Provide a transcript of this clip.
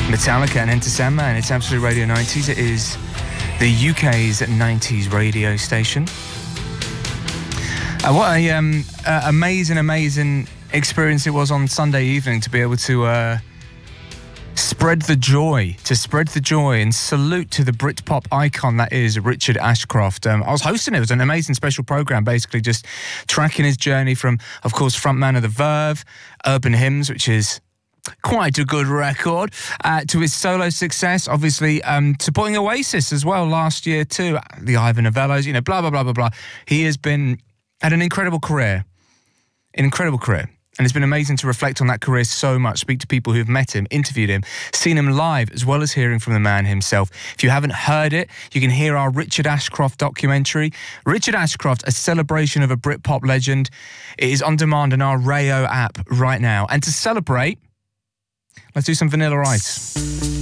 Metallica and Enter Sandman. It's Absolute Radio 90s. It is the UK's 90s radio station. What a amazing experience it was on Sunday evening to be able to spread the joy and salute to the Britpop icon that is Richard Ashcroft. I was hosting it. It was an amazing special program, basically just tracking his journey from, of course, frontman of The Verve, Urban Hymns, which is quite a good record, to his solo success, obviously, supporting Oasis as well last year too, the Ivan Novellos, blah, blah, blah, blah, blah. He has had an incredible career. And it's been amazing to reflect on that career so much, speak to people who've met him, interviewed him, seen him live, as well as hearing from the man himself. If you haven't heard it, you can hear our Richard Ashcroft documentary. Richard Ashcroft, a celebration of a Britpop legend. It is on demand in our Rayo app right now. And to celebrate, let's do some Vanilla Ice.